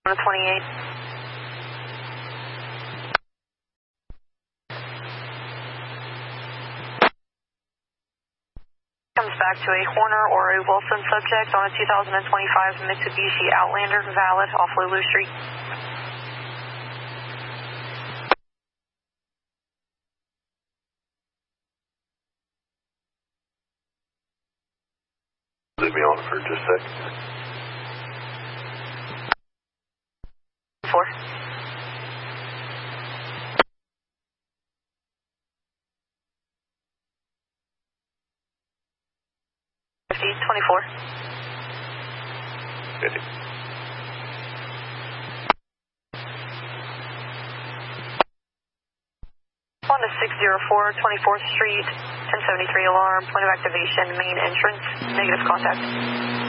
On a 28. Comes back to a Horner or a Wilson subject on a 2025 Mitsubishi Outlander, valid, off Lulu Street. Leave me on for just a sec. 4. $50, 24. 50. On to 604 24th Street, 1073 alarm, point of activation, main entrance, negative contact.